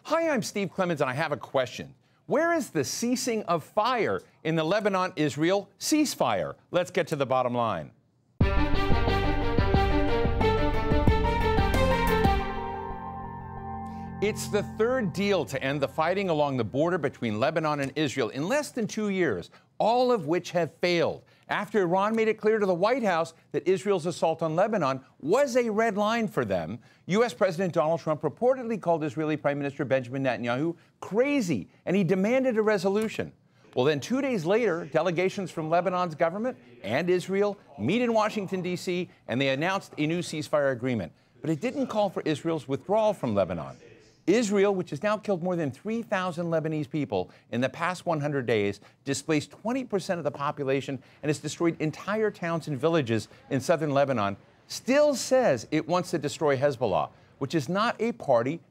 Hi, I'm Steve Clemons, and I have a question. Where is the ceasing of fire in the Lebanon-Israel ceasefire? Let's get to the bottom line. It's the third deal to end the fighting along the border between Lebanon and Israel in less than 2 years, all of which have failed. After Iran made it clear to the White House that Israel's assault on Lebanon was a red line for them, U.S. President Donald Trump reportedly called Israeli Prime Minister Benjamin Netanyahu crazy, and he demanded a resolution. Well, then 2 days later, delegations from Lebanon's government and Israel meet in Washington, D.C., and they announced a new ceasefire agreement. But it didn't call for Israel's withdrawal from Lebanon. Israel, which has now killed more than 3,000 Lebanese people in the past 100 days, displaced 20% of the population, and has destroyed entire towns and villages in southern Lebanon, still says it wants to destroy Hezbollah, which is not a party